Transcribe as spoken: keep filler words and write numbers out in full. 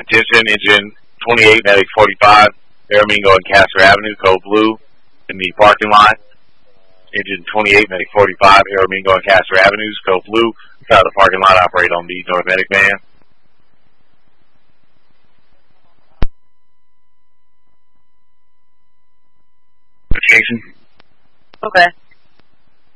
Attention, engine twenty-eight, Medic forty-five, Aramingo and Castro Avenue, code blue, in the parking lot. Engine twenty-eight, Medic forty-five, Aramingo and Castro Avenues, code blue, inside the parking lot, operate on the North Medic van. Location. Okay.